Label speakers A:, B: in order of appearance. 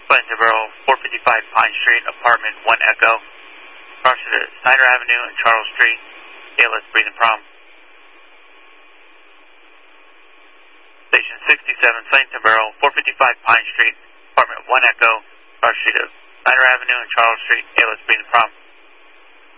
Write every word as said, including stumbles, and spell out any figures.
A: Glen Navarro, four fifty-five Pine Street, apartment one Echo. Cross to Snyder Avenue and Charles Street. A L S breathing problem. Station sixty-seven, Slayton Navarro, four fifty-five Pine Street, apartment one Echo. Cross Street of Snyder Avenue and Charles Street. A L S breathing problem.